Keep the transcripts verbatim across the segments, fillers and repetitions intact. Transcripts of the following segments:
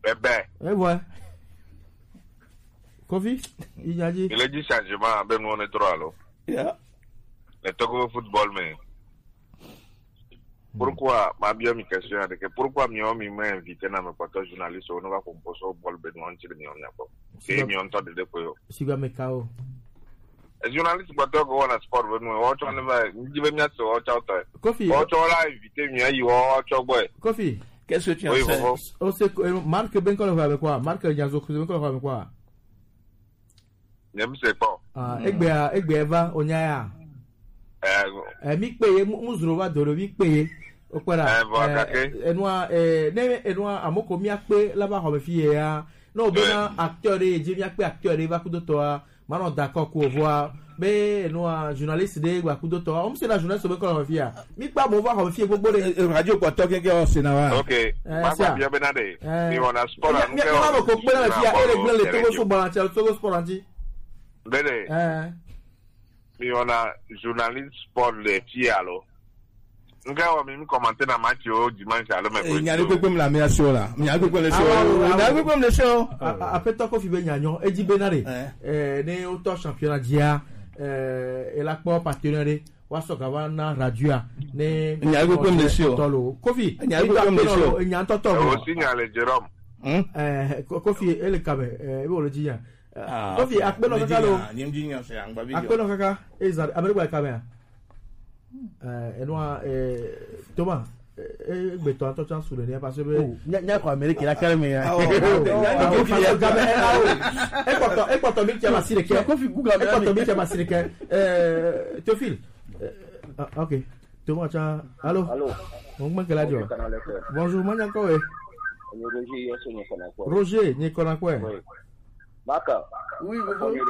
Bébé. Eh ouais. Kofi, il a dit. Il a dit changement, ben on est trois là. Yeah. Le Togo football mais. Pourquoi ma bien mi question de que pourquoi mi on mi m'a invité na me porter journaliste on va composer au bol ben on tire mi on ya ko. C'est mi on tande de ko. Si va me cao. Les journalistes porter ko na sport ben on on ne va ni be mi aso o cha ta. Kofi. O cha la invité mi ayi o cha boy. Kofi. Qu'est-ce que tu as fait? On sait Marc ben ko va avec quoi? Marc Nyazo ben ko va avec quoi? Ne me sais pas. Ah, egbe egbe eva onyaya. Eh mi peye muzuro wa doro mi peye. Opera. Eh enwa eh ne enwa amoko mi ape la ba ho me fie ya. No be na acteur e je mi ape acteur e ba kudo to a. Mano d'accord ko voir. Be enwa journaliste de ba kudo to a. On se la journaliste be ko ho fie. Mi pa mo va ho fie gbogbo de radio ko to ke ke o se na wa. Okay. Ma ba bia be na de. Mi wona sport an ke. Mi ma ko pe na fie e le gbe le Togo football an Togo sport anti. Bene. Eh. Mi ona journaliste sport le ti alo. Nga wa mi commenter na match o dimanche alo me. Eh nyari pepe la me aso la. Nyari pepe le show. Nyari pepe le show. Après toi Kofi be nyanyo e di benare. Eh ne auto championnat dia eh et la port partenaire wa so na radio ne nyari pepe le show. Kofi. Nyari pepe le show. Nyan toto. O signale Jérôme. Eh Kofi ele kabe eh e bo le dia. Kofi akpelo kaka lo. Akpelo kaka ezar America kamera. Eh enwa eh Thomas eh gbe to anto chan sule ni parce que nya ko America la kare me ya. E poto e poto mi chama sireke. Kofi Google e poto mi chama sireke. Eh Théophile. OK. Thomas cha allô. Allô. On me kala jo. Bonjour manya ko e. Roger yeso ni kona ko. Roger ni kona ko. Maka. Oui, bonjour.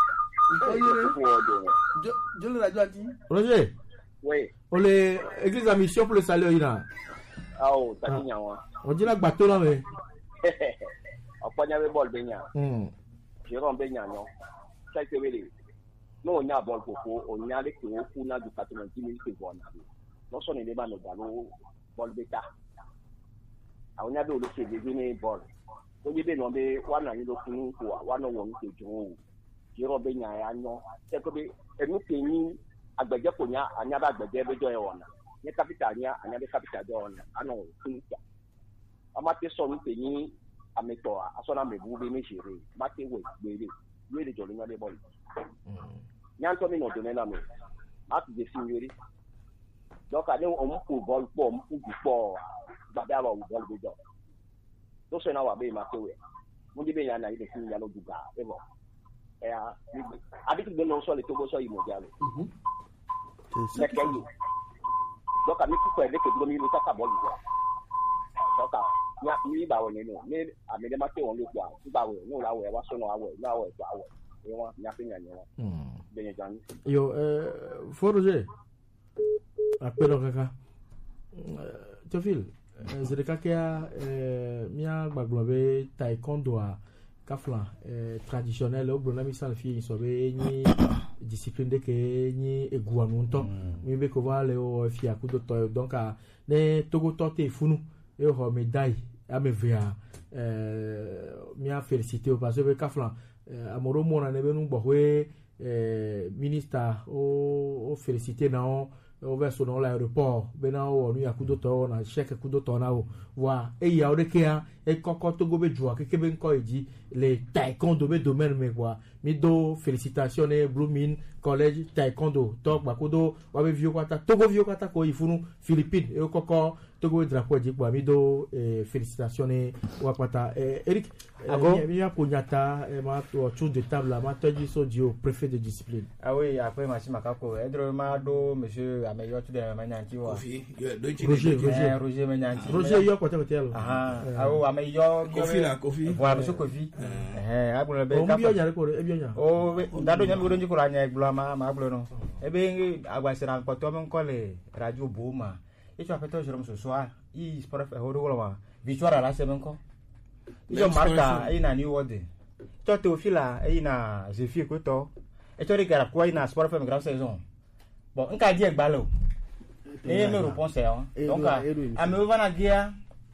Je le radio dit. Roger. Oui. On les église à mission pour le salut là. Ah oh, tati nyawa. On dit la bateau là mais. Apanya be ball benya. Hmm. Jérôme benya non. Ça que wele. Non on a ball fofo, on a le ko ku na du quatre-vingt-dix minutes bon na. Non so ne le ba no balo ball beta. Ah on a be o le se de ni ball. O ye be no be wa na ni lo funu ko wa no won ke jo. Jérôme benya ya no. Se ko be enu kenyi agbeje ko nya anya ba agbeje be jo e wona. Ni capital nya anya be capital jo wona. Ano funu. Amate so ni kenyi ameto asona mebu be me jere. Mate we gbere. We le jo le nya le ball. Nyanto mi no de na me. At de sinweri. Donc ade on mu ball po mu du po. Ba da ba ball be jo. Do se na wa be ma ko we. Mo di be nya na ile sin ya lo duga e bo. Eh a abi ti be no so le to go so imo ja lo. Mhm. C'est ça. Donc ami ku ko e le ke do mi lo ta ka ball jo. Donc nya mi ba wo ni no. Ni ami de ma ke won lo kwa. Ti ba wo no la wo e wa so no wa wo na wo e kwa wo. E won nya pe nya nya. Mhm. Benye jan. Yo euh Forger. Appelo kaka. Théophile, c'est le cas qui a mia baglobe taekwondo a kafla traditionnel au blonami sans fille so be ni discipline de ke ni eguanu nto mi be ko va le o fi akudo to donc a ne togo to te funu e ho médaille a me via euh mia féliciter parce que kafla amoro mona ne be nu gbo we ministre o o féliciter na o on va sur l'aéroport bena o nu yakudo to na chèque kudo to na o wa e ya o de ke a e koko to go be jua ke ke ben ko eji le taekwondo be domaine me kwa mi do félicitations Blooming College taekwondo to gba kudo wa be vio kwata to go vio kwata ko ifunu Philippines e koko to go drapeau eji kwa mi do félicitations wa kwata Eric mi ya ponyata ma to tour de table ma toji so dio préfet de discipline. Ah oui, après ma makako edro ma do monsieur ameyo tu de manyanti wa. Roger Roger Roger manyanti. Roger yo kote kote lo. Ah ah o ameyo Kofi la Kofi. Wa monsieur Kofi. Eh agbo be ka. O bi onya ko e bi onya. O dado nya ngoro njiko anya eglo ma ma agbo no. Ebe agbasira nkoto me nkole radio Boma. Echo apeto Jérôme ce soir, i sport e horo lo victoire la semenko. Ijo marka ina ni wode. To Théophile ina Zefie ko to. E to regara ko ina sport fm grand saison. Bon, nka di egba lo. E me réponse hein. Donc a me va na dia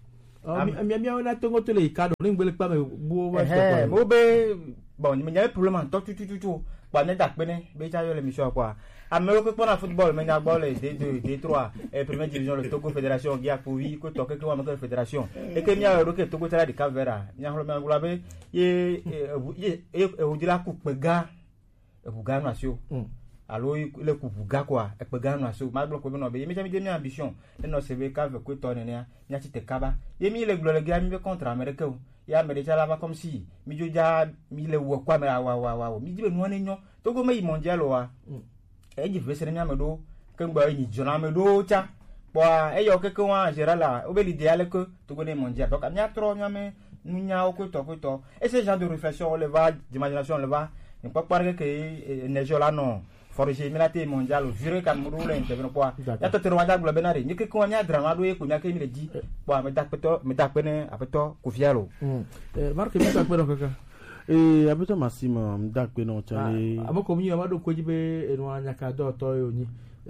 mi mi na tongo tele ikado ni ngbele pa me bo wa eh mo be bon mi nya problème to tu tu tu pa ne dak pene be cha yo le mission quoi amelo ko pona football me nya ball D deux D trois et première division le Togo fédération gia pour vi ko to ke ko ma fédération et que nya ro ke Togo tala di Cap-Vert nya ho me ngula be ye ye e o dira ku pega e bu ga nation alors le coup buga quoi e pe ganu aso ma glo ko be no be yemi jami de ambition e no se be ka ve ko to ne ne nya ti te kaba yemi le glo le gra mi be contre america ya me de chala ba comme si mi jo ja mi le wo kwa me wa wa wa mi jibe no ne nyo to go me mondial wa e ji fe se nya me do ke ngba yi jona me do cha po e yo ke ko wa gerala o be l'idéal que to go ne mondial donc nya tro nya me nya o ko to ko to et ce genre de réflexion le va d'imagination le va ne pas parler que ne jola non forger milité mondial jure kan mu dole intervenir quoi ya to tero wajag benari ni ke ko nya drama do e ko nya ke mi di quoi me dak peto me dak pene apeto ko fialo eh marque mi dak peto kaka eh apeto massimo me dak pene o chale aboko mi ma do ko jibe enu anya ka do to oni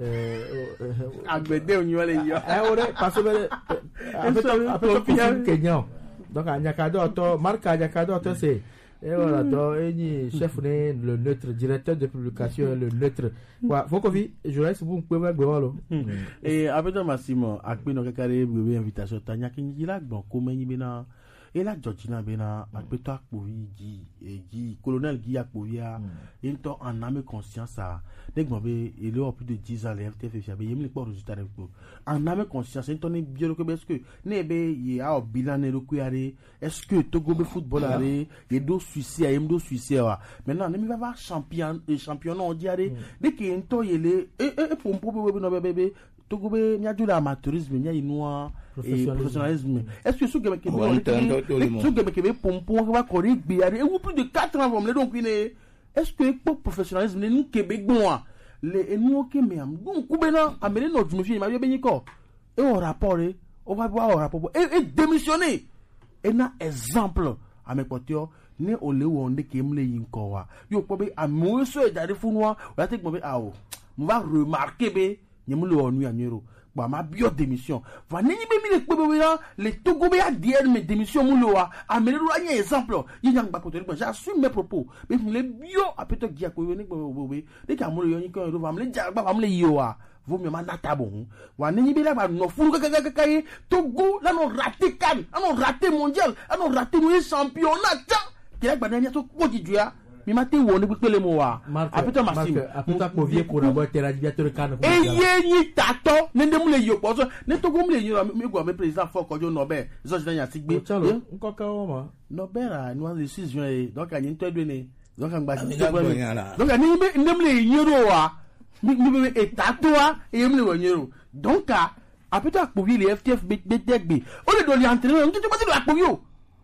eh agbede onyi wale yo eh ore parce que apeto apeto fi Kenya donc anya ka do to marque anya ka do to c'est et voilà donc eni chef ne le neutre directeur de publication le neutre quoi faut que vi journaliste vous pouvez gbe lo et abeto massimo akpe no kekare gbe invitation tanya kinji la gbon ko menyi bena et la Georgina bena akpeto akpovi gi gi colonel gi akpovia into en âme conscience a degbo be il est plus de dix ans le F T F fiabe yemi pas résultat ko en âme conscience into ne bien que parce que ne be ye a bilan ne ko yare est-ce que Togo be football are ye do suicide yem do suicide wa maintenant ne mi va voir champion et championnat on diare dès que into yele e e pompo be no bebe Togo be nya du amateurisme nya inua et professionnalisme est-ce que sous que que sous que que pompo va corriger bi yare et plus de quatre ans comme le donc est-ce que pour professionnalisme ne nous Québec bon les nous que mais am donc kubena amene no djumfi ma be beniko et au rapport on va voir au rapport et démissionner et na exemple à mes potio ne ole wonde kemle yinko wa yo po be amu so e dare funwa o ya take mo be awo mo va remarquer be nyemle onu anyero ba ma bio démission va ni be mi le pe be na le Togo be a dire mes démission mu lo wa amene ro anya exemple yi nyang ba potio j'assume mes propos be le bio apeto gia ko ni bo be de ka mo yo yin ko ro va me ja ba va me yo wa vous me manata bon wa ni be la ba no furu kaka kaka Togo la no raté kan la no raté mondial la no raté no championnat qui a gagné tout quotidien mi mate wo ni pele mo wa apeto massimo apeto ko vie ko na bo tera diateur kan e ye ni tato ne ndem le yo poso ne to go mle yo mi go me president fo kojo no be zo jina ya sigbe nko ka wo ma no be ra ni one decision e donc ani to do ni donc an gba si donc ani ndem le yero wa mi mi e tato wa e yem le wo yero donc apeto akpovi le F T F be degbe o le do li entraîneur on te pas de akpovi o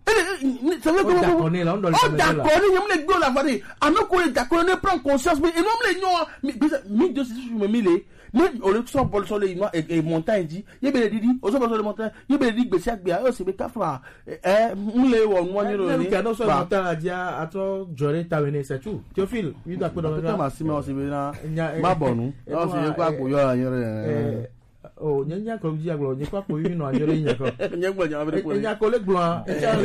c'est vrai que on est là on doit le d'accord ni me go la vade ameko le d'accord ne prend conscience mais et non le nyo mi de si me mile ne o le so bol so le ino e montagne di ye be le didi o so bol so le montagne ye be le di gbese agbe o se be kafra eh mule wo nwo ni ro ni ka no so montagne dia ato jore tawene c'est tout Théophile oui d'accord donc massimo o se be na ma bonu o se ye kwa agbo yo yan oh nyanya ko bi aglo ni kwa ko wi no ajore nyako nyagbo nya be ko nyako le glan e chale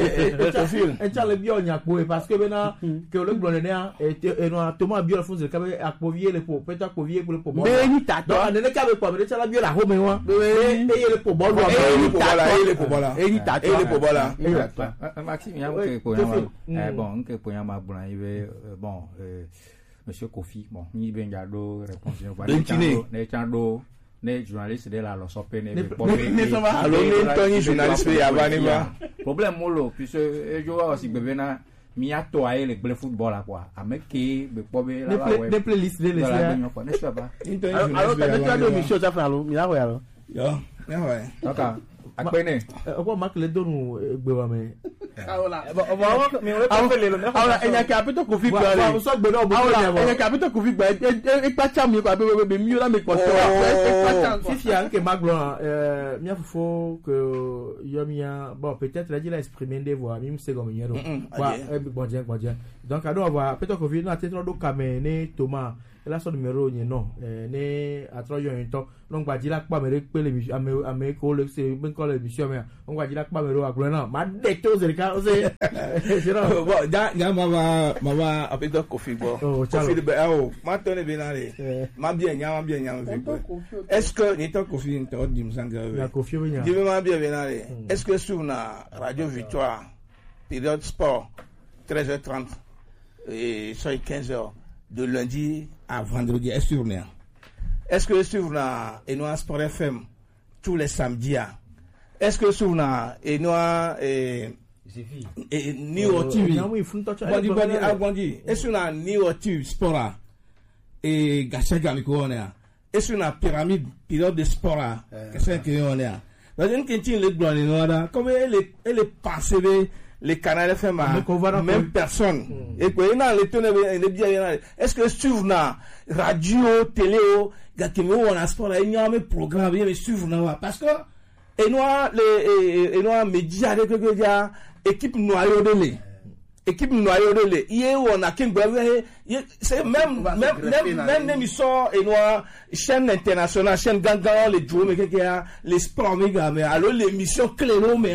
e chale bi o nyako parce que bena que le glan ne e no Thomas bi o fun ze ka be akpovie le po peta akpovie pour le po mais ni tato donc ne ka be po be chala bi o la ho me wa e ye le po bolu e ni tato e le po bola e ni tato e le po bola Maxime ya ke po ya eh bon ke po ya ma blan ibe bon monsieur Kofi bon ni ben jado réponse ba ne chando ne journaliste de la lo sope ne ne so va alors ne toni journaliste ya bani ma problème molo puisque e jo wa si bebe na mi ato aye le football la quoi ameke be pobe la la web des playlists de les ne sais pas alors tu as deux missions ça faire mi la alors yo ya wa ok akpene o ma que le donu gbe wa me ahora o ba mi o ko fele lo ahora enya ka apito ko fi gba re so gbe no bo enya ka apito ko fi gba e pa cha mi ko abe be mi o la me ko so e pa cha si anke maglo euh mi afo que yomia bon peut-être la dit la exprimer des voix mi se comme yero quoi bon bien bon bien donc ado va peut-être ko fi na tetro do kamene Thomas la so numéro ni non eh ne atro yo nto donc ba di la pa mere pele mi ame ame ko le se ben ko encore l'émission mais on va dire pas mais aglo non ma déto zerika o se bon ja ja mama mama apito Kofi bo Kofi de ba o ma tone benale ma bien nya ma bien nya est-ce que ni to Kofi nto dim sanga la Kofi nya dis ma bien benale est-ce que sur na radio Victoire période sport treize heures trente et sur quinze heures de lundi à vendredi est sur là est-ce que sur na Enoa Sport F M tous les samedis est-ce que sur na Enoa et et New T V bondi bondi abondi est sur na New T V Sport et Gachaga Mikoona est sur na pyramide pilote de sport que c'est que on est dans une quintine les blancs les comme elle est elle est passée les canaux F M à même personne et quoi il a les tonnes les bien est-ce que suivre na radio télé gâtimo on a sport il y a un programme bien suivre na parce que et nous les et nous médias avec que dia équipe noyau de lait équipe noyau de lait hier on a qu'un c'est même même même même émission et nous chaîne internationale chaîne gangan les joueurs mais que les sports mais mais alors l'émission clé mais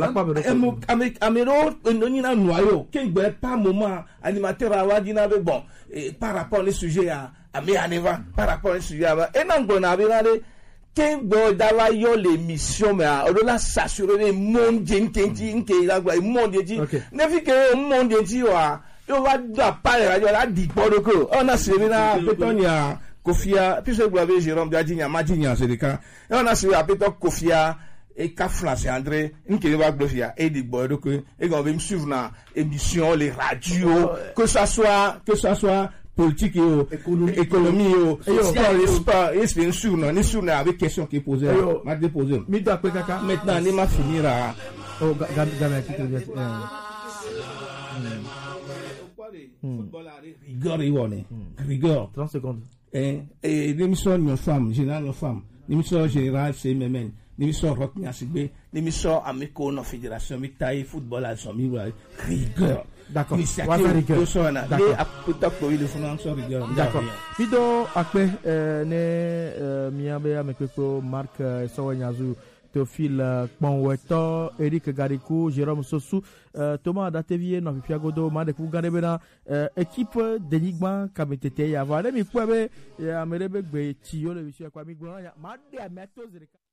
améro on a noyau qu'un pas moment animateur à dina bon par rapport les sujets à à Méaneva par rapport les sujets à et non bon à Ken bo dava yo l'émission mais on doit s'assurer le monde entier que la gwa monde entier ne fi que monde entier wa yo va da parler radio la di bodo ko on a servi na Petonia Kofia puis je vois Jérôme Diadigna Madinia c'est le cas et on a servi à Peto Kofia et Kafla c'est André nke va glofia et di bodo ko et on va me suivre na émission les radios que ça soit que ça soit politique et économie et sport et c'est bien sûr non ni sur avec question qui posée m'a déposé maintenant ni m'a fini là oh gamin qui te dit football rigueur et on est rigueur trente secondes et et l'émission une femme général une femme l'émission générale c'est même l'émission rock nyasibe l'émission amico no fédération mi taille football à son rigueur. D'accord. D'accord. Fido akpe ne miabe amekeko Marc Sowanyazu Théophile Kponweto Eric Garikou Jérôme Sossou Thomas Datevie no Piagodo Madekou Ganebena équipe d'Enigma Kametete ya vale mi kwebe ya merebe gbe tiyo le bisu kwa mi gbon ya ma de ameto zereka